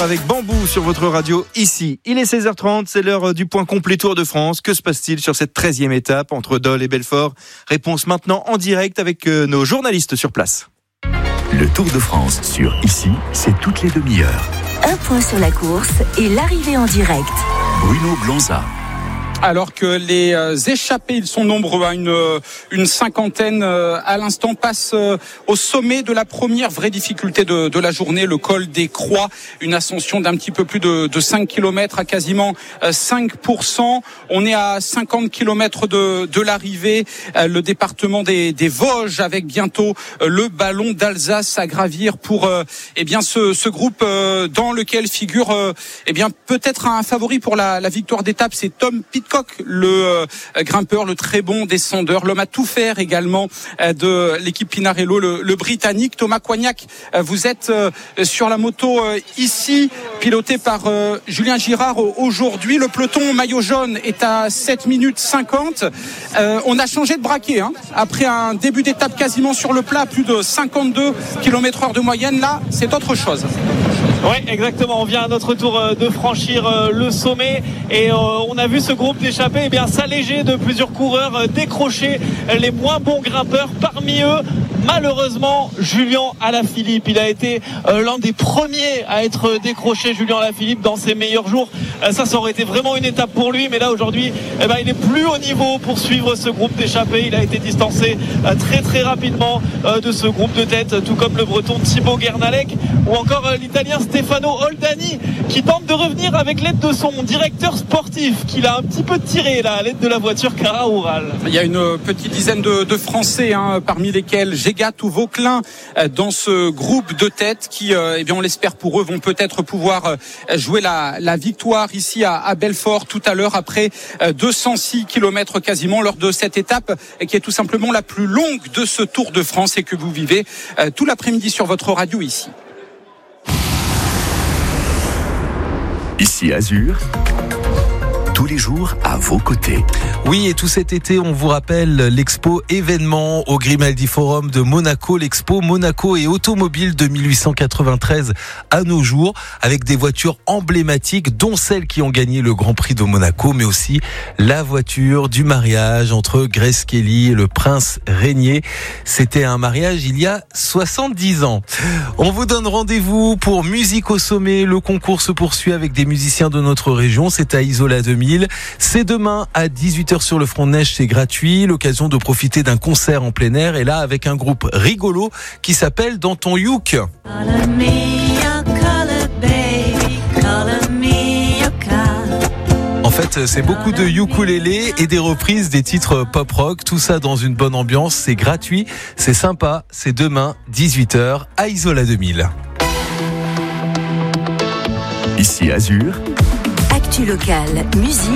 avec Bambou sur votre radio ici. Il est 16h30, c'est l'heure du point complet Tour de France. Que se passe-t-il sur cette 13e étape entre Dole et Belfort? Réponse maintenant en direct avec nos journalistes sur place. Le Tour de France sur Ici, c'est toutes les demi-heures. Un point sur la course et l'arrivée en direct. Bruno Blanza. Alors que les échappés, ils sont nombreux, une cinquantaine à l'instant, passent au sommet de la première vraie difficulté de la journée, le col des Croix, une ascension d'un petit peu plus de 5 km à quasiment 5%. On est à 50 km de l'arrivée, le département des Vosges, avec bientôt le ballon d'Alsace à gravir pour ce groupe dans lequel figure peut-être un favori pour la victoire d'étape, c'est Tom Pidcock, le grimpeur, le très bon descendeur, l'homme à tout faire également de l'équipe Pinarello, le Britannique. Thomas Coignac, vous êtes sur la moto ici, piloté par Julien Girard aujourd'hui. Le peloton maillot jaune est à 7 minutes 50. On a changé de braquet, après un début d'étape quasiment sur le plat, plus de 52 km/h de moyenne. Là, c'est autre chose. Oui, exactement. On vient à notre tour de franchir le sommet et on a vu ce groupe d'échappés s'alléger de plusieurs coureurs, décrocher les moins bons grimpeurs. Parmi eux, malheureusement, Julian Alaphilippe. Il a été l'un des premiers à être décroché, Julian Alaphilippe, dans ses meilleurs jours. Ça aurait été vraiment une étape pour lui, mais là aujourd'hui, il n'est plus au niveau pour suivre ce groupe d'échappés. Il a été distancé très très rapidement de ce groupe de tête, tout comme le breton Thibaut Guernalec ou encore l'italien Stefano Oldani, qui tente de revenir avec l'aide de son directeur sportif, qu'il a un petit peu tiré là, à l'aide de la voiture Cara Oural. Il y a une petite dizaine de Français, parmi lesquels Gégat ou Vauquelin, dans ce groupe de tête qui, on l'espère pour eux, vont peut-être pouvoir jouer la victoire ici à Belfort tout à l'heure, après 206 km quasiment, lors de cette étape qui est tout simplement la plus longue de ce Tour de France et que vous vivez tout l'après-midi sur votre radio ici. Ici Azur, tous les jours à vos côtés. Oui, et tout cet été, on vous rappelle l'expo événement au Grimaldi Forum de Monaco, l'expo Monaco et automobile de 1893 à nos jours, avec des voitures emblématiques, dont celles qui ont gagné le Grand Prix de Monaco, mais aussi la voiture du mariage entre Grace Kelly et le prince Régnier. C'était un mariage il y a 70 ans. On vous donne rendez-vous pour Musique au sommet. Le concours se poursuit avec des musiciens de notre région. C'est à Isola 2000. C'est demain à 18h sur le front de neige, c'est gratuit. L'occasion de profiter d'un concert en plein air, et là avec un groupe rigolo qui s'appelle Dans ton Youk. En fait, c'est beaucoup de ukulélé et des reprises des titres pop-rock. Tout ça dans une bonne ambiance. C'est gratuit, c'est sympa. C'est demain, 18h, à Isola 2000. Ici Azur. Actu locale, musique.